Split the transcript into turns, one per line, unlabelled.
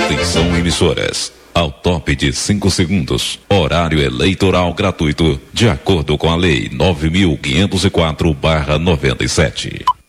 Atenção, emissoras. Ao top de 5 segundos. Horário eleitoral gratuito, de acordo com a Lei 9.504/97.